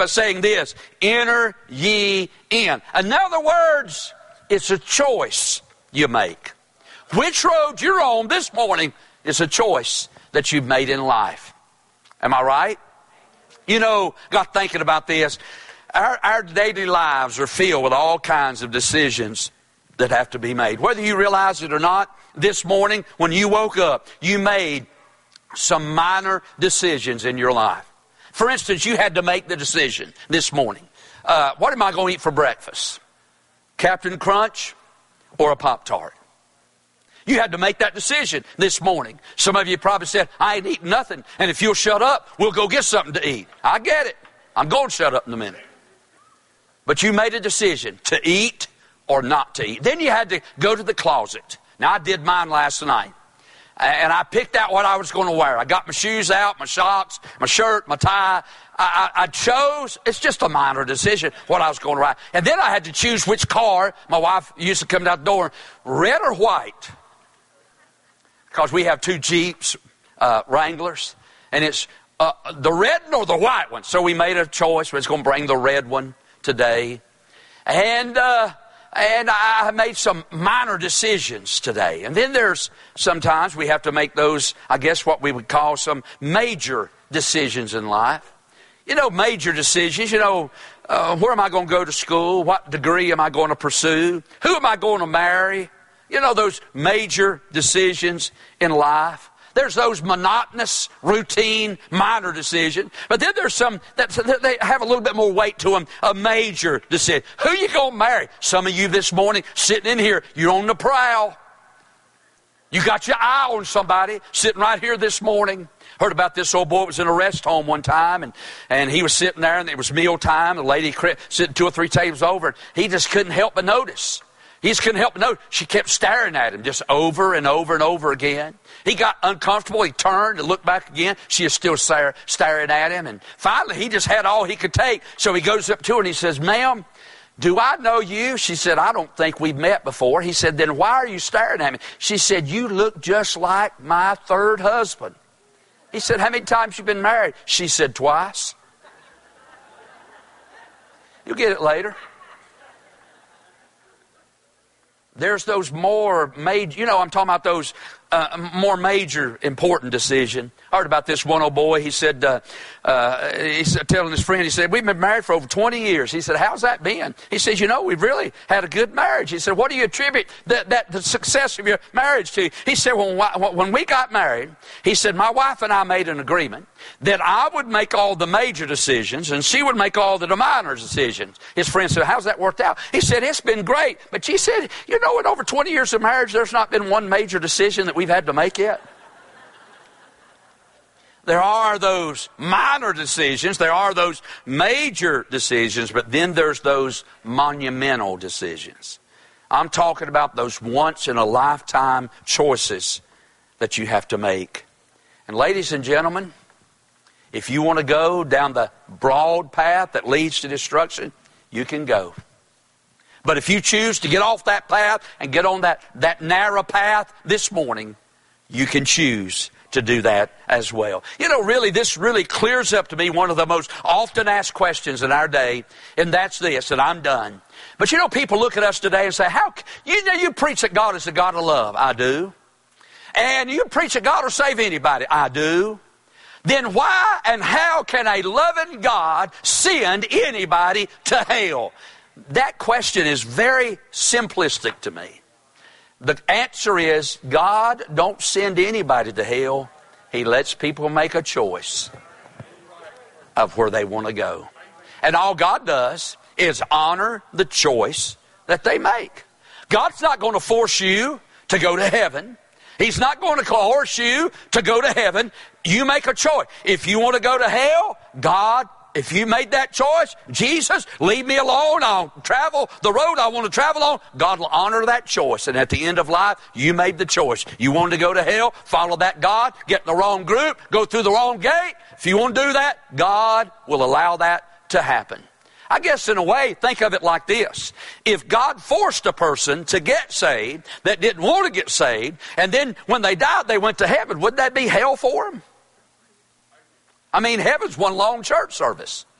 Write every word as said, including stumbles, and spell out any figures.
by saying this, enter ye in. In other words, it's a choice you make. Which road you're on this morning is a choice that you've made in life. Am I right? You know, got thinking about this. Our, our daily lives are filled with all kinds of decisions that have to be made. Whether you realize it or not, this morning when you woke up, you made some minor decisions in your life. For instance, you had to make the decision this morning. Uh, what am I going to eat for breakfast? Captain Crunch or a Pop-Tart? You had to make that decision this morning. Some of you probably said, I ain't eating nothing, and if you'll shut up, we'll go get something to eat. I get it. I'm going to shut up in a minute. But you made a decision to eat or not to eat. Then you had to go to the closet. Now, I did mine last night. And I picked out what I was going to wear. I got my shoes out, my socks, my shirt, my tie. I, I, I chose, it's just a minor decision, what I was going to wear. And then I had to choose which car. My wife used to come out the door, red or white. Because we have two Jeeps, uh, Wranglers. And it's uh, the red or the white one. So we made a choice. We're just going to bring the red one today. And... Uh, And I made some minor decisions today. And then there's sometimes we have to make those, I guess what we would call some major decisions in life. You know, major decisions. You know, uh, where am I going to go to school? What degree am I going to pursue? Who am I going to marry? You know, those major decisions in life. There's those monotonous, routine, minor decisions. But then there's some that they have a little bit more weight to them, a major decision. Who you going to marry? Some of you this morning sitting in here, you're on the prowl. You got your eye on somebody sitting right here this morning. Heard about this old boy that was in a rest home one time, and, and he was sitting there, and it was meal time. The lady sitting two or three tables over, and he just couldn't help but notice. He just couldn't help but notice. She kept staring at him just over and over and over again. He got uncomfortable. He turned and looked back again. She is still stare, staring at him. And finally, he just had all he could take. So he goes up to her and he says, ma'am, do I know you? She said, I don't think we've met before. He said, then why are you staring at me? She said, you look just like my third husband. He said, how many times you been married? She said, twice. You'll get it later. There's those more major, you know, I'm talking about those uh, more major, important decision. I heard about this one old boy. He said, uh, uh, he's telling his friend, he said, we've been married for over twenty years. He said, how's that been? He says, you know, we've really had a good marriage. He said, what do you attribute that, that the success of your marriage to? He said, when, when we got married, he said, my wife and I made an agreement that I would make all the major decisions and she would make all the minor decisions. His friend said, how's that worked out? He said, it's been great. But she said, you know, in over twenty years of marriage, there's not been one major decision that we've had to make yet. There are those minor decisions, there are those major decisions, but then there's those monumental decisions. I'm talking about those once-in-a-lifetime choices that you have to make. And ladies and gentlemen, if you want to go down the broad path that leads to destruction, you can go. But if you choose to get off that path and get on that, that narrow path this morning, you can choose to do that as well. You know, really, this really clears up to me one of the most often asked questions in our day, and that's this, and I'm done. But you know, people look at us today and say, "How you know you preach that God is the God of love?" I do. And you preach that God will save anybody? I do. Then why and how can a loving God send anybody to hell? That question is very simplistic to me. The answer is, God don't send anybody to hell. He lets people make a choice of where they want to go. And all God does is honor the choice that they make. God's not going to force you to go to heaven. He's not going to coerce you to go to heaven. You make a choice. If you want to go to hell, God, if you made that choice, Jesus, leave me alone. I'll travel the road I want to travel on. God will honor that choice. And at the end of life, you made the choice. You wanted to go to hell, follow that God, get in the wrong group, go through the wrong gate. If you want to do that, God will allow that to happen. I guess in a way, think of it like this. If God forced a person to get saved that didn't want to get saved, and then when they died, they went to heaven, would that be hell for them? I mean, heaven's one long church service.